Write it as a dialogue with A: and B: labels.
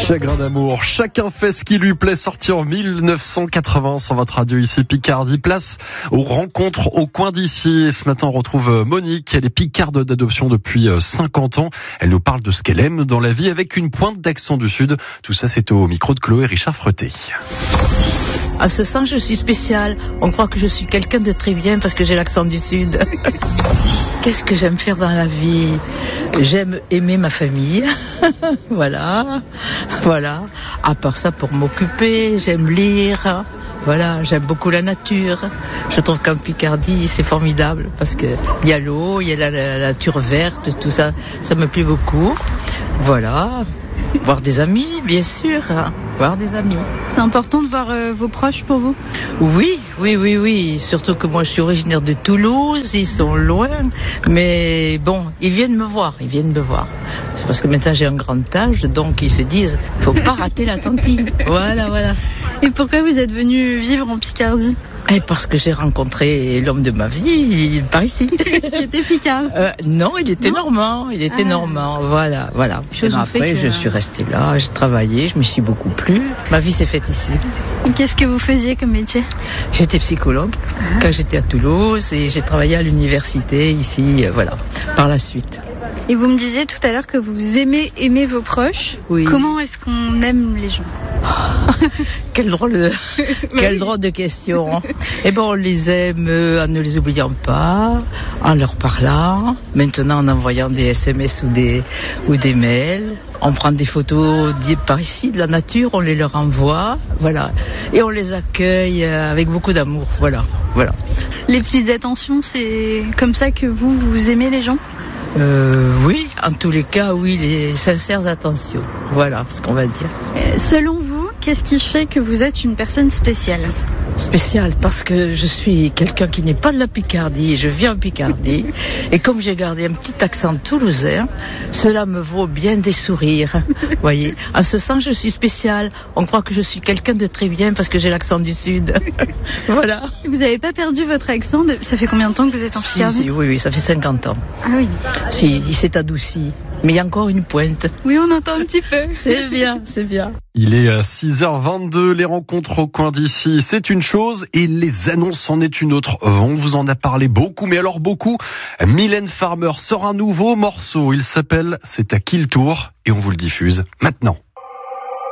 A: Chagrin d'amour, chacun fait ce qui lui plaît, sorti en 1980 sur votre radio ici Picardie. Place aux rencontres au coin d'ici. Et ce matin on retrouve Monique, elle est picarde d'adoption depuis 50 ans. Elle nous parle de ce qu'elle aime dans la vie avec une pointe d'accent du Sud. Tout ça c'est au micro de Chloé Richard Freté.
B: À ce sens, je suis spéciale. On croit que je suis quelqu'un de très bien parce que j'ai l'accent du Sud. Qu'est-ce que j'aime faire dans la vie ? J'aime aimer ma famille. Voilà. À part ça, pour m'occuper, j'aime lire. Voilà, j'aime beaucoup la nature. Je trouve qu'en Picardie, c'est formidable parce que il y a l'eau, il y a la nature verte, tout ça, ça me plaît beaucoup. Voilà. Voir des amis, bien sûr. Voir des amis.
C: C'est important de voir vos proches pour vous ?
B: Oui. Surtout que moi, je suis originaire de Toulouse. Ils sont loin. Mais bon, ils viennent me voir. C'est parce que maintenant, j'ai un grand âge. Donc, ils se disent, faut pas rater la tantine. Voilà.
C: Et pourquoi vous êtes venu vivre en Picardie ?
B: Parce que j'ai rencontré l'homme de ma vie par ici.
C: Qui était picard ?
B: Non, il était normand. Voilà. Après, je suis restée là, j'ai travaillé, je me suis beaucoup plu. Ma vie s'est faite ici.
C: Et qu'est-ce que vous faisiez comme métier ?
B: J'étais psychologue quand j'étais à Toulouse et j'ai travaillé à l'université ici, par la suite.
C: Et vous me disiez tout à l'heure que vous aimez vos proches.
B: Oui.
C: Comment est-ce qu'on aime les gens ?
B: Quelle drôle de question. On les aime en ne les oubliant pas, en leur parlant, maintenant en envoyant des SMS ou des mails. On prend des photos par ici de la nature, on les leur envoie, voilà. Et on les accueille avec beaucoup d'amour, voilà.
C: Les petites attentions, c'est comme ça que vous aimez les gens ?
B: Oui, en tous les cas, oui, les sincères attentions. Voilà ce qu'on va dire.
C: Selon vous, qu'est-ce qui fait que vous êtes une personne spéciale ?
B: Spéciale parce que je suis quelqu'un qui n'est pas de la Picardie, je viens en Picardie et comme j'ai gardé un petit accent toulousain, cela me vaut bien des sourires. Voyez, en ce sens je suis spéciale. On croit que je suis quelqu'un de très bien parce que j'ai l'accent du Sud. Voilà.
C: Vous n'avez pas perdu votre accent ? Ça fait combien de temps que vous êtes en Picardie ?
B: Oui, ça fait 50 ans.
C: Ah oui.
B: Si, il s'est adouci. Mais il y a encore une pointe.
C: Oui, on entend un petit peu.
B: C'est bien.
A: Il est à 6h22, les rencontres au coin d'ici, c'est une chose et les annonces en est une autre. On vous en a parlé beaucoup, mais alors beaucoup. Mylène Farmer sort un nouveau morceau, il s'appelle « C'est à qui le tour ?» et on vous le diffuse maintenant.